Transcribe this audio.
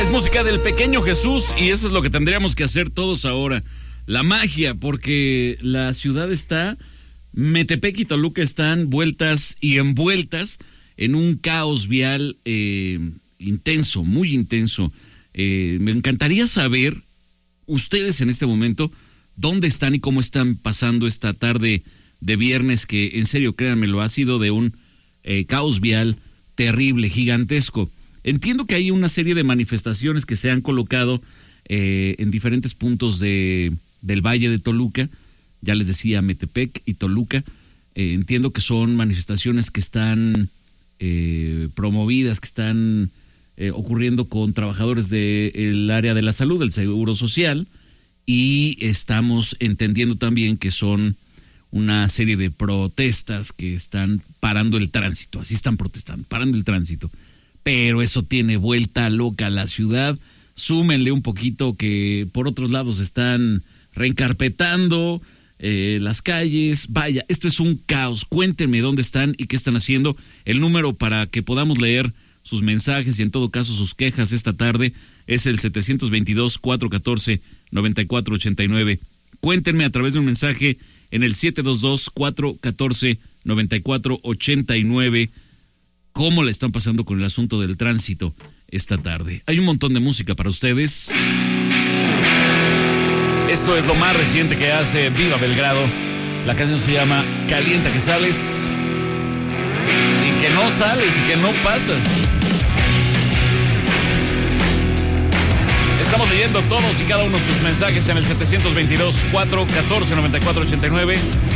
Es música del pequeño Jesús y eso es lo que tendríamos que hacer todos ahora. La magia, porque la ciudad está, Metepec y Toluca están vueltas y envueltas en un caos vial intenso, muy intenso. Me encantaría saber, ustedes en este momento, dónde están y cómo están pasando esta tarde de viernes, que en serio, créanmelo, ha sido de un caos vial terrible, gigantesco. Entiendo que hay una serie de manifestaciones que se han colocado en diferentes puntos del Valle de Toluca, ya les decía, Metepec y Toluca. Entiendo que son manifestaciones que están promovidas, que están ocurriendo con trabajadores del área de la salud, del Seguro Social, y estamos entendiendo también que son una serie de protestas que están parando el tránsito, así están protestando, parando el tránsito. Pero eso tiene vuelta loca a la ciudad. Súmenle un poquito que por otros lados están reencarpetando las calles. Vaya, esto es un caos. Cuéntenme dónde están y qué están haciendo. El número para que podamos leer sus mensajes y en todo caso sus quejas esta tarde es el 722-414-9489. Cuéntenme a través de un mensaje en el 722-414-9489 cómo le están pasando con el asunto del tránsito esta tarde. Hay un montón de música para ustedes. Esto es lo más reciente que hace Viva Belgrado. La canción se llama Calienta que sales y que no sales y que no pasas. Estamos leyendo todos y cada uno de sus mensajes en el 722-414-9489.